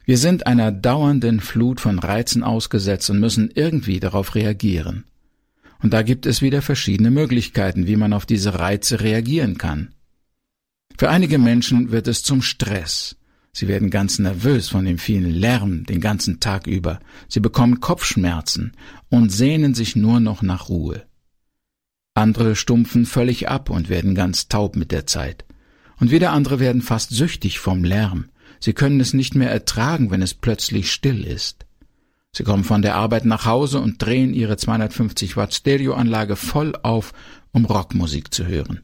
Wir sind einer dauernden Flut von Reizen ausgesetzt und müssen irgendwie darauf reagieren. Und da gibt es wieder verschiedene Möglichkeiten, wie man auf diese Reize reagieren kann. Für einige Menschen wird es zum Stress. Sie werden ganz nervös von dem vielen Lärm den ganzen Tag über. Sie bekommen Kopfschmerzen und sehnen sich nur noch nach Ruhe. Andere stumpfen völlig ab und werden ganz taub mit der Zeit. Und wieder andere werden fast süchtig vom Lärm. Sie können es nicht mehr ertragen, wenn es plötzlich still ist. Sie kommen von der Arbeit nach Hause und drehen ihre 250 Watt Stereoanlage voll auf, um Rockmusik zu hören.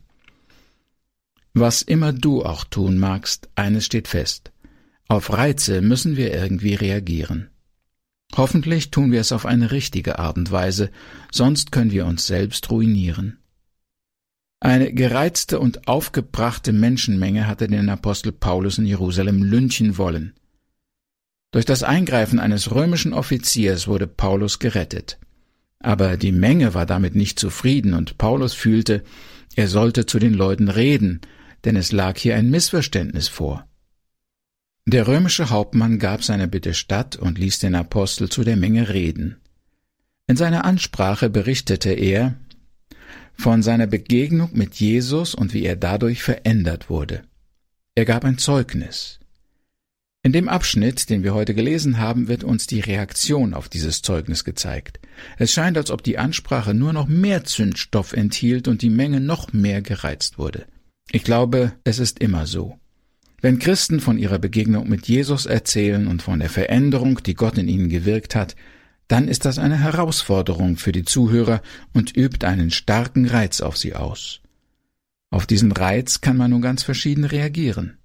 Was immer du auch tun magst, eines steht fest. Auf Reize müssen wir irgendwie reagieren. Hoffentlich tun wir es auf eine richtige Art und Weise, sonst können wir uns selbst ruinieren. Eine gereizte und aufgebrachte Menschenmenge hatte den Apostel Paulus in Jerusalem lynchen wollen. Durch das Eingreifen eines römischen Offiziers wurde Paulus gerettet. Aber die Menge war damit nicht zufrieden und Paulus fühlte, er sollte zu den Leuten reden, denn es lag hier ein Missverständnis vor. Der römische Hauptmann gab seine Bitte statt und ließ den Apostel zu der Menge reden. In seiner Ansprache berichtete er von seiner Begegnung mit Jesus und wie er dadurch verändert wurde. Er gab ein Zeugnis. In dem Abschnitt, den wir heute gelesen haben, wird uns die Reaktion auf dieses Zeugnis gezeigt. Es scheint, als ob die Ansprache nur noch mehr Zündstoff enthielt und die Menge noch mehr gereizt wurde. Ich glaube, es ist immer so. Wenn Christen von ihrer Begegnung mit Jesus erzählen und von der Veränderung, die Gott in ihnen gewirkt hat, dann ist das eine Herausforderung für die Zuhörer und übt einen starken Reiz auf sie aus. Auf diesen Reiz kann man nun ganz verschieden reagieren.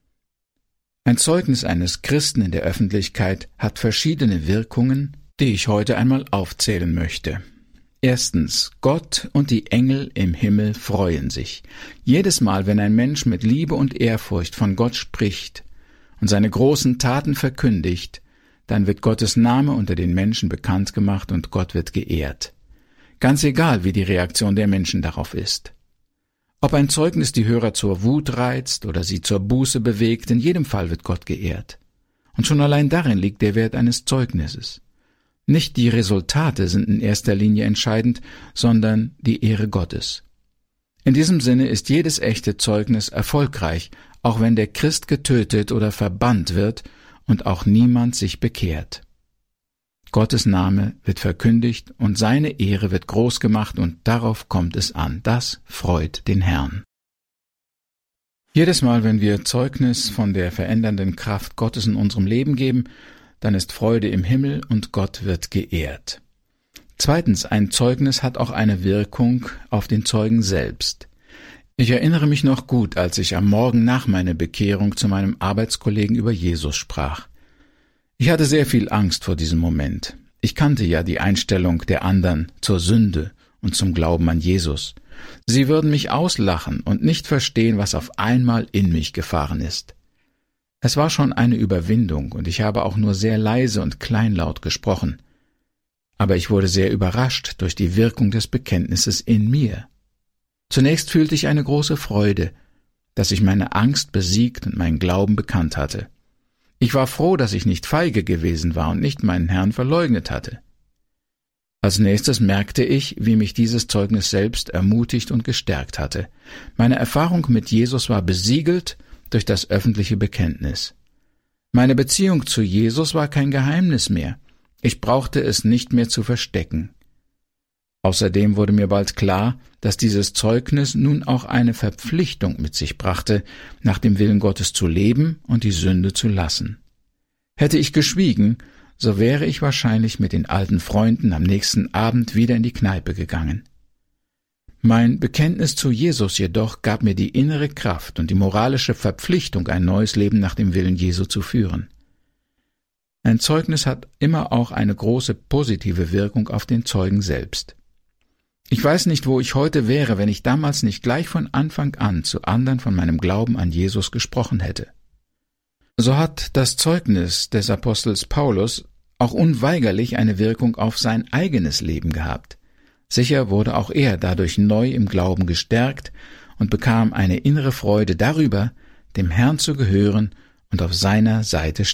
Ein Zeugnis eines Christen in der Öffentlichkeit hat verschiedene Wirkungen, die ich heute einmal aufzählen möchte. Erstens, Gott und die Engel im Himmel freuen sich. Jedes Mal, wenn ein Mensch mit Liebe und Ehrfurcht von Gott spricht und seine großen Taten verkündigt, dann wird Gottes Name unter den Menschen bekannt gemacht und Gott wird geehrt. Ganz egal, wie die Reaktion der Menschen darauf ist. Ob ein Zeugnis die Hörer zur Wut reizt oder sie zur Buße bewegt, in jedem Fall wird Gott geehrt. Und schon allein darin liegt der Wert eines Zeugnisses. Nicht die Resultate sind in erster Linie entscheidend, sondern die Ehre Gottes. In diesem Sinne ist jedes echte Zeugnis erfolgreich, auch wenn der Christ getötet oder verbannt wird und auch niemand sich bekehrt. Gottes Name wird verkündigt und seine Ehre wird groß gemacht und darauf kommt es an. Das freut den Herrn. Jedes Mal, wenn wir Zeugnis von der verändernden Kraft Gottes in unserem Leben geben, dann ist Freude im Himmel und Gott wird geehrt. Zweitens, ein Zeugnis hat auch eine Wirkung auf den Zeugen selbst. Ich erinnere mich noch gut, als ich am Morgen nach meiner Bekehrung zu meinem Arbeitskollegen über Jesus sprach. Ich hatte sehr viel Angst vor diesem Moment. Ich kannte ja die Einstellung der anderen zur Sünde und zum Glauben an Jesus. Sie würden mich auslachen und nicht verstehen, was auf einmal in mich gefahren ist. Es war schon eine Überwindung und ich habe auch nur sehr leise und kleinlaut gesprochen. Aber ich wurde sehr überrascht durch die Wirkung des Bekenntnisses in mir. Zunächst fühlte ich eine große Freude, dass ich meine Angst besiegt und meinen Glauben bekannt hatte. Ich war froh, dass ich nicht feige gewesen war und nicht meinen Herrn verleugnet hatte. Als nächstes merkte ich, wie mich dieses Zeugnis selbst ermutigt und gestärkt hatte. Meine Erfahrung mit Jesus war besiegelt durch das öffentliche Bekenntnis. Meine Beziehung zu Jesus war kein Geheimnis mehr. Ich brauchte es nicht mehr zu verstecken. Außerdem wurde mir bald klar, dass dieses Zeugnis nun auch eine Verpflichtung mit sich brachte, nach dem Willen Gottes zu leben und die Sünde zu lassen. Hätte ich geschwiegen, so wäre ich wahrscheinlich mit den alten Freunden am nächsten Abend wieder in die Kneipe gegangen. Mein Bekenntnis zu Jesus jedoch gab mir die innere Kraft und die moralische Verpflichtung, ein neues Leben nach dem Willen Jesu zu führen. Ein Zeugnis hat immer auch eine große positive Wirkung auf den Zeugen selbst. Ich weiß nicht, wo ich heute wäre, wenn ich damals nicht gleich von Anfang an zu anderen von meinem Glauben an Jesus gesprochen hätte. So hat das Zeugnis des Apostels Paulus auch unweigerlich eine Wirkung auf sein eigenes Leben gehabt. Sicher wurde auch er dadurch neu im Glauben gestärkt und bekam eine innere Freude darüber, dem Herrn zu gehören und auf seiner Seite